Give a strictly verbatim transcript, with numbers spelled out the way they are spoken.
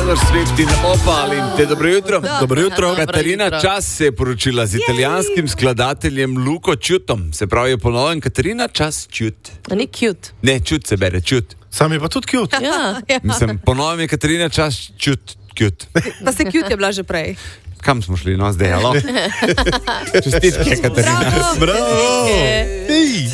Taylor Swift in Opal in te dobro jutro. Dobro jutro. Katarina jutro. Čas se je poročila z italijanskim skladateljem Luko Čutom. Se pravi, je ponoven Katarina Čas Čut. Ni cute. Ne, Čut se bere, Čut. Sam je pa tudi cute. Ja. Mislim, ponoven je Katarina Čas Čut. Cute. Pa se cute je bila že prej. Kam smo šli, no zdaj, alo? Čestitke, Katarina. Bravo. Bravo! Ej.